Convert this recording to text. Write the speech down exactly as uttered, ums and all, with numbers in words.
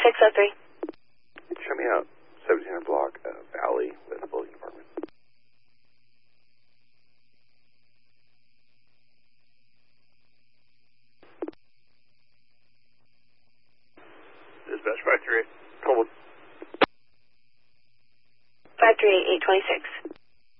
six oh three. Show me out. seventeen hundred block uh, Valley with the building department. Dispatch five three eight. Hold on. five three eight, eight twenty-six.